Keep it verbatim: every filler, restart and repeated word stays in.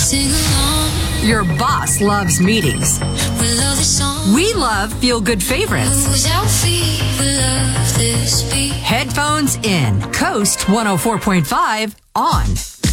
Sing along. Your boss loves meetings. We love the song. We love feel-good favorites. Moves our feet. We love this beat. Headphones in. Coast one oh four point five on.